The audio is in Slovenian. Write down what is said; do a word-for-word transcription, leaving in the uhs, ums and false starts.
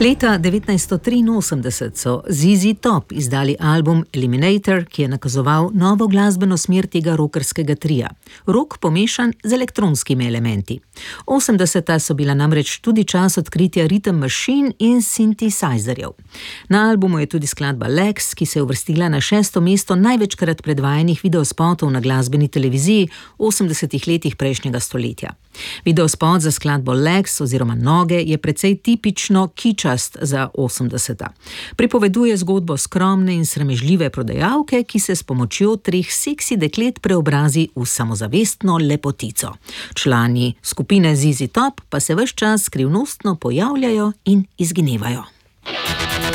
Leta devetnajststo triinosemdeset so Z Z Top izdali album Eliminator, ki je nakazoval novo glasbeno smer tega rockerskega tria. Rock pomešan z elektronskimi elementi. osemdeseta so bila namreč tudi čas odkritja Rhythm Machine in synthesizerjev. Na albumu je tudi skladba Lex, ki se je uvrstila na šesto mesto največkrat predvajanih videospotov na glasbeni televiziji v osemdesetih letih prejšnjega stoletja. Videospot za skladbo Lex oziroma Noge je precej tipično kičast za osemdeseta. Pripoveduje zgodbo skromne in sramežljive prodajalke, ki se s pomočjo treh seksi deklet preobrazi v samozavestno lepotico. Člani skupine Z Z Top pa se ves čas skrivnostno pojavljajo in izginevajo.